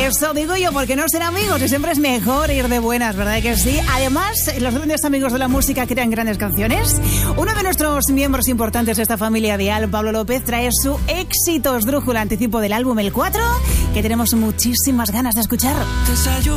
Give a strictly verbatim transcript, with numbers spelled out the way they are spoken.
Eso digo yo, porque no ser amigos y siempre es mejor ir de buenas, ¿verdad que sí? Además, los grandes amigos de la música crean grandes canciones. Uno de nuestros miembros importantes de esta familia Dial, Pablo López, trae su éxito esdrújula anticipo del álbum El cuatro, que tenemos muchísimas ganas de escuchar.